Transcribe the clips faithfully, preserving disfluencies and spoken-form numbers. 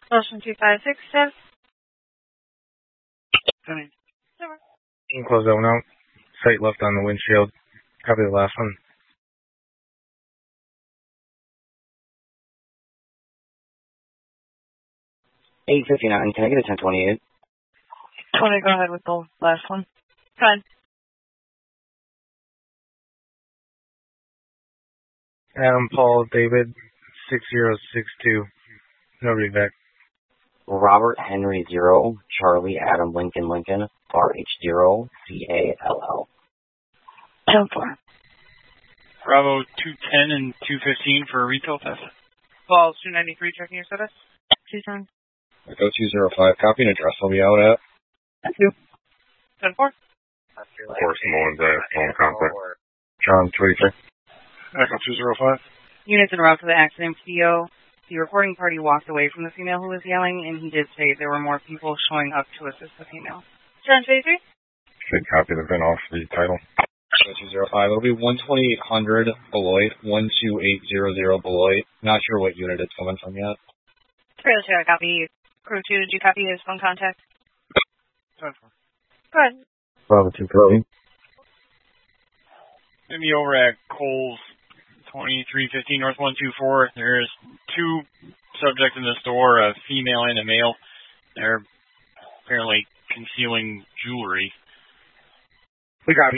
Motion two five six, Jeff. Coming. You can close that one out. Sight left on the windshield. Copy the last one. eight fifty-nine, can I get a ten twenty-eight? twenty, go ahead with the last one. Go ahead. Adam Paul David, six zero six two. Nobody back. Robert Henry zero, Charlie Adam Lincoln Lincoln, R H zero, C A L L. ten four. Bravo two ten and two fifteen for a retail test. Balls two ninety-three, checking your status. two ten. Echo two zero five, copy and address will be out at. Thank you. ten four. Of course, Mullins, uh, phone contact. John twenty-three. Echo two zero five. Units en route to the accident P O. The reporting party walked away from the female who was yelling, and he did say there were more people showing up to assist the female. John twenty-three. Should copy the V I N off the title. two zero five. It'll be one twenty-eight hundred Beloit, one two eight zero zero Beloit. Not sure what unit it's coming from yet. Trailer two, I copy. Crew two, did you copy his phone contact? Go ahead. Bravo two fifteen. Maybe over at Coles twenty-three fifteen North one two four. There's two subjects in the store, a female and a male. They're apparently concealing jewelry. We got it.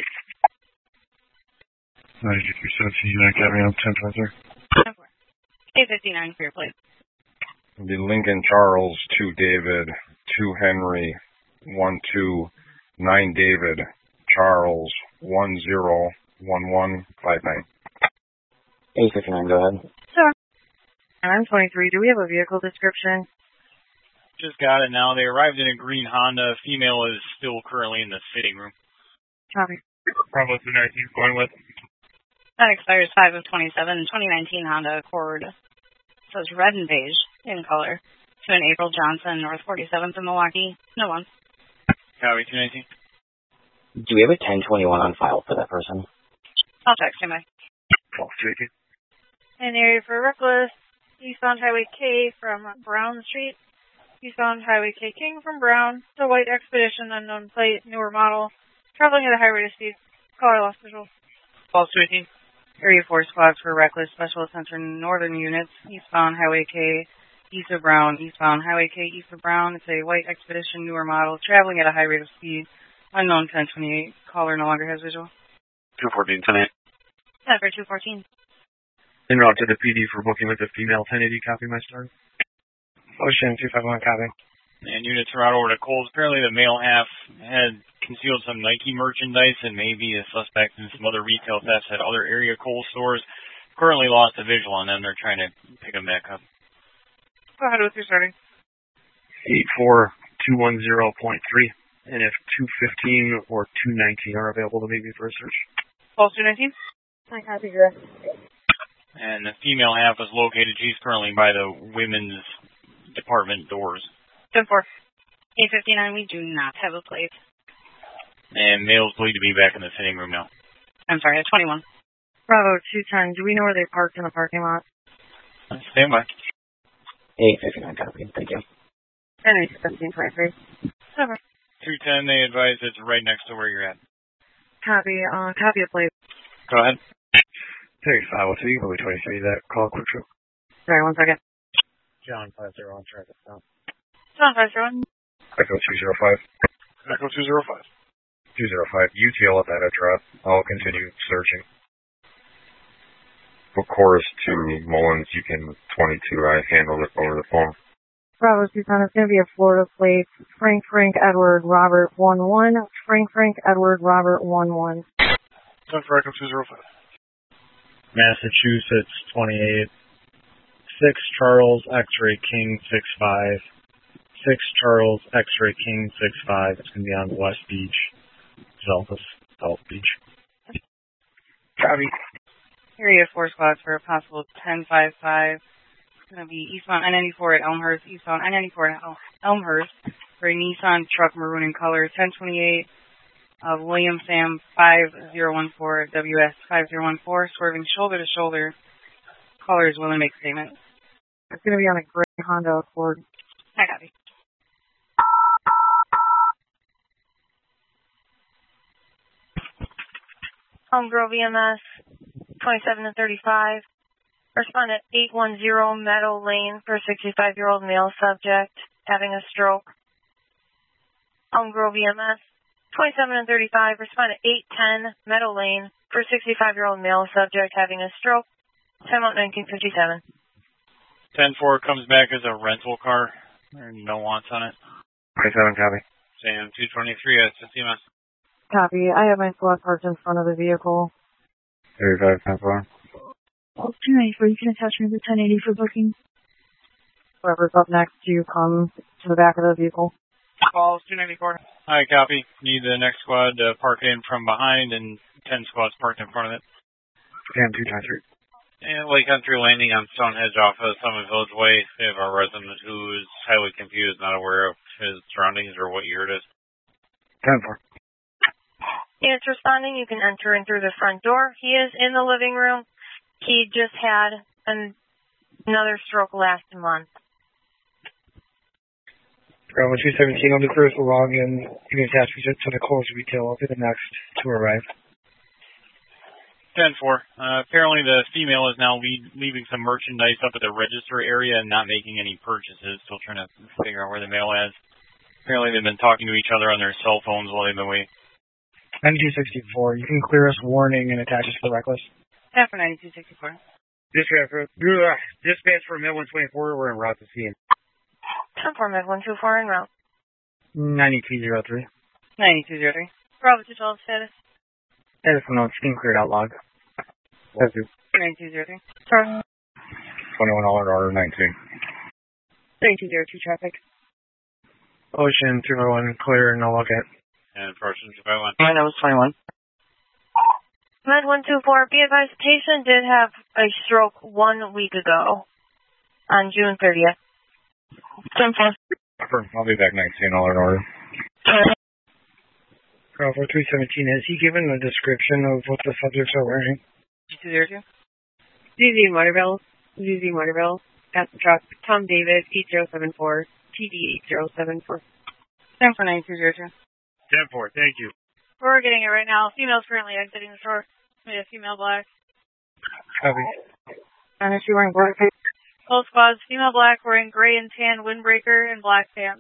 ninety-three seventeen, unit copy on ten twenty-three. eight fifty-nine for your plate. The Lincoln Charles, two David, two Henry, one two, nine David, Charles, one zero, one one, five nine. eight fifty-nine, go ahead. Sure. I'm twenty-three. Do we have a vehicle description? Just got it now. They arrived in a green Honda. Female is still currently in the fitting room. Copy. Bravo two nineteen, going with. That expires five of twenty-seven. twenty nineteen Honda Accord. So it's red and beige in color. To an April Johnson, North forty-seventh in Milwaukee. No one. Copy, two nineteen. Do we have a ten twenty-one on file for that person? I'll text him. twelve eighteen. An area for reckless. Eastbound Highway K from Brown Street. Eastbound Highway K King from Brown. The white Expedition, unknown plate, newer model. Traveling at a high rate of speed. Caller lost visual. False two eighteen. Area four squads for reckless. Special attention northern units. Eastbound Highway K, east of Brown. Eastbound Highway K, east of Brown. It's a white Expedition, newer model. Traveling at a high rate of speed. Unknown ten twenty-eight. Caller no longer has visual. two fourteen, ten eight. Set for two fourteen. En route to the P D for booking with the female ten eighty, copy my start. Ocean two five one, copy. And units are out over to Coles. Apparently the male half had concealed some Nike merchandise and maybe a suspect in some other retail thefts at other area Kohl's stores. Currently lost a visual on them. They're trying to pick them back up. Go ahead with your starting. eight four two one zero point three. And if two fifteen or two nineteen are available to meet me for a search. False two nineteen. I copy your. And the female half is located. She's currently by the women's department doors. ten four. eight fifty-nine, we do not have a plate. And males believed to be back in the sitting room now. I'm sorry, at twenty-one. Bravo two ten, do we know where they parked in the parking lot? Stand by. eight fifty-nine, copy. Thank you. And it's fifteen twenty-three. Over. two ten, they advise it's right next to where you're at. Copy, uh, copy a plate. Go ahead. thirty-five oh two, you can be twenty-three, that call quick show. Sorry, one second. John five zero on traffic stop. John five zero one. Echo two zero five. Echo two zero five. two zero five, U T L at that address. I'll continue searching. Of course, to Mullins, you can twenty-two. I handled it over the phone. Bravo two ten, it's going to be a Florida plate. Frank Frank Edward Robert one one. Frank Frank Edward Robert one one. Ten for Echo two zero five. Massachusetts twenty-eight. six Charles X-Ray King six five. six Charles X-Ray King six five. It's going to be on West Beach. South, South Beach. Copy. Area four squads for a possible ten five five. It's going to be eastbound I ninety-four at Elmhurst. Eastbound I ninety-four at El- Elmhurst for a Nissan truck maroon in color. ten twenty-eight of William Sam five zero one four W S five zero one four. Swerving shoulder to shoulder. Caller is willing to make a statement. It's going to be on a gray Honda Accord. I copy. Home Grove E M S, twenty-seven and thirty-five. Respond at eight one zero Meadow Lane for a sixty-five-year-old male subject having a stroke. Home Grove E M S, twenty-seven and thirty-five. Respond at eight ten Meadow Lane for a sixty-five-year-old male subject having a stroke. Time out nineteen fifty-seven. ten four comes back as a rental car. There are no wants on it. twenty-seven, copy. Sam two twenty-three at Septima. Copy. I have my squad parked in front of the vehicle. thirty-five, ten four. Oh, two ninety-four, you can attach me to ten eighty for booking. Whoever's up next to you, come to the back of the vehicle. Calls two ninety-four. Hi, copy. Need the next squad to park in from behind and ten squads parked in front of it. Sam two twenty-three. And Lake Country Landing on Stonehenge off of Summit Village Way. We have a resident who is highly confused, not aware of his surroundings or what year it is. ten four. Units responding, you can enter in through the front door. He is in the living room. He just had an, another stroke last month. Bravo two seventeen on the first log in. You can attach me to the closed retail. I'll be the next to arrive. ten four. Uh, apparently the female is now lead, leaving some merchandise up at the register area and not making any purchases. Still trying to figure out where the male is. Apparently they've been talking to each other on their cell phones while they've been waiting. ninety-two sixty-four. You can clear us warning and attach us to the reckless. ten for ninety-two sixty-four. Dispatch for, dispatch for Mid one twenty-four. We're en route to scene. ten four Mid one two four en route. ninety-two oh three. ninety-two oh three. Bravo two twelve status. Status unknown. Scene cleared out log. That's it. ninety-two oh three. Sorry. twenty-one dollar order nineteen. ninety-two oh two traffic. Ocean two oh one clear, no look at. And person two five one. My name is twenty-one. Med one two four, be advised, patient did have a stroke one week ago on June thirtieth. ten four. I'll be back nineteen dollar order. Bravo three seventeen, has he given a description of what the subjects are wearing? two oh two. Z Z Motorville, Z Z Motorville, at the truck, Tom David, eight zero seven four, T D eight zero seven four. ten for ninety-two oh two. ten four, thank you. We're getting it right now. Female's currently exiting the store. We have female black. Copy. And is she wearing black pants? Both squads, female black wearing gray and tan windbreaker and black pants.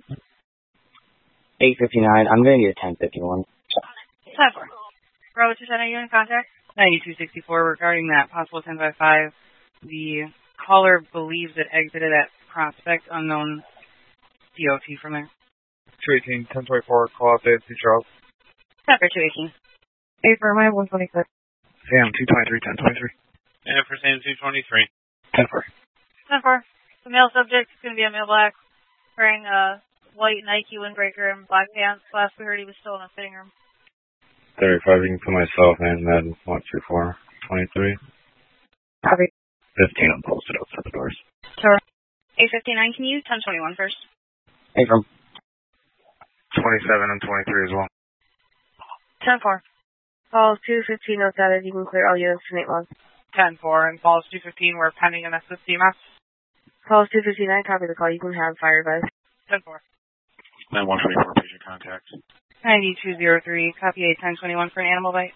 eight fifty-nine, I'm going to need a ten fifty-one. ten four. Bravo two ten, are you in contact? ninety-two sixty-four, regarding that possible ten by five, the caller believes it exited at Prospect, unknown D O T from there. two eighteen, ten twenty-four, call out Dave C. Charles. ten for two eighteen. eight for my one twenty-six. Sam two twenty-three, ten twenty-three. And for Sam two twenty-three. ten four. ten four. The male subject is going to be a male black, wearing a white Nike windbreaker and black pants. Last we heard he was still in a fitting room. thirty-five, you can put myself and Med one two four, twenty-three. Copy. fifteen, I'm posted outside the doors. Sure. eight fifty-nine, can you use ten twenty-one first? Hey, from twenty-seven and twenty-three as well. ten four. Calls two fifteen oh seven, you can clear all units to eight one. ten four, and calls two fifteen, we're pending an S S C M S. Calls two fifty-nine, copy the call, you can have fire advice. ten four. Nine one twenty-four, patient contact. ninety-two oh three, copy a ten twenty-one for an animal bite.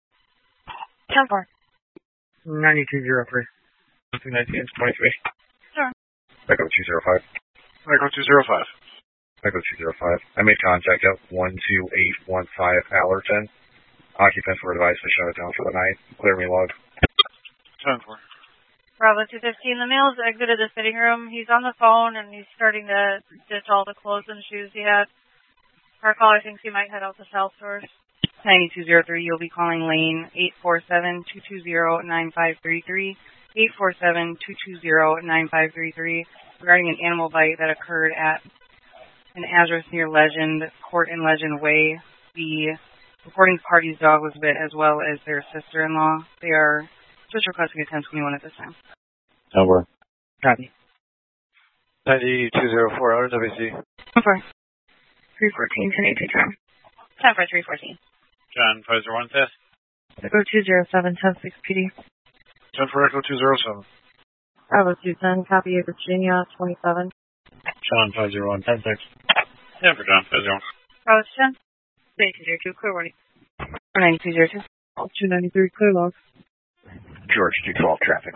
ten four. ninety-two oh three. two nineteen, twenty-three. Sure. Echo two oh five. Echo two oh five. Echo two oh five. I made contact at one two eight one five Allerton. Occupants were advised to shut it down for the night. Clear me log. ten four. Bravo two fifteen, the male's exited the fitting room. He's on the phone and he's starting to ditch all the clothes and shoes he had. Our caller thinks he might head out to South Stores. ninety-two oh three, you'll be calling lane eight four seven, two two zero, nine five three three, eight four seven, two two zero, nine five three three, regarding an animal bite that occurred at an address near Legend, Court and Legend Way. The reporting party's dog was bit, as well as their sister-in-law. They are just requesting a ten twenty-one at this time. Over. Copy. ninety-two oh four, R W C. Over. three fourteen, ten eighteen, ten for three fourteen. John Pfizer one test. Echo two oh seven, ten six P D. ten for Echo two oh seven. Bravo two ten, copy of Virginia, twenty-seven. John five zero one ten six. ten for John five zero one. Bravo ten. ninety-two zero two, clear warning. ninety-two zero two. two ninety-three, clear log. George two twelve, traffic.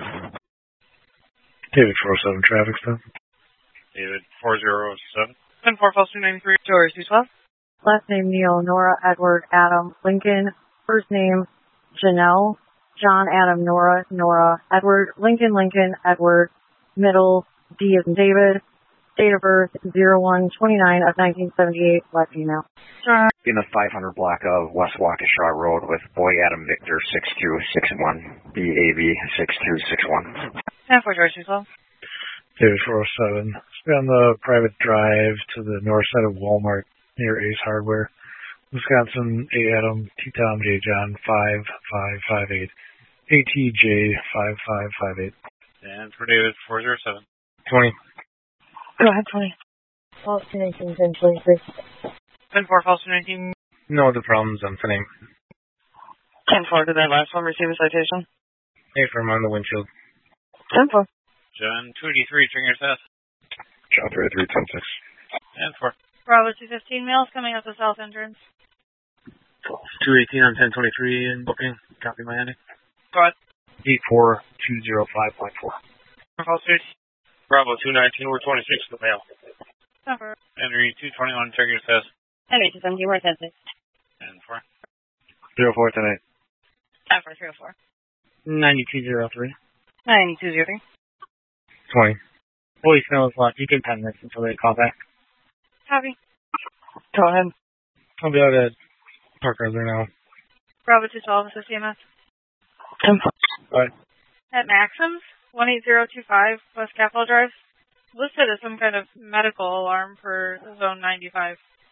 David four oh seven, traffic stop. David four zero seven. ten four, false two ninety-three, George two twelve. Last name Neil, Nora, Edward, Adam, Lincoln. First name Janelle, John, Adam, Nora, Nora, Edward, Lincoln, Lincoln, Edward. Middle, D as in David. Date of birth, zero one twenty-nine of nineteen seventy-eight, black female. In the five hundred block of West Waukesha Road with Boy Adam Victor six two six one, B A V six two six one. ten four, George two twelve. David four oh seven. It's on the private drive to the north side of Walmart near Ace Hardware. Wisconsin, A Adam, T Tom, J John, five five five eight. A T J five five five eight. And for David four zero seven. twenty. Go ahead, twenty. False two nineteen, ten twenty-three. ten four, false two nineteen. No other problems, I'm sending. ten four, did that last one receive a citation? Hey, from on the windshield. ten four. John two eighty-three, trigger test. John three three ten six. And four. Bravo two fifteen, males coming up the south entrance. two eighteen on ten twenty-three in booking. Copy my ending. Go ahead. eight four two zero five point four. False two. Bravo two nineteen, we're twenty-six, the male. Number. Henry two twenty-one, trigger test. Henry two seventeen, we're ten six. And four. zero four ten eight. ten four, three oh four. ninety-two zero three. ninety-two zero three. twenty. Voicemail is left. You can pen this until they call back. Copy. Go ahead. I'll be out at Park River now. Bravo two twelve, this is C M S. ten four. Bye. At Maxim's, one eight zero two five, West Capitol Drive. Listed as some kind of medical alarm for zone ninety-five.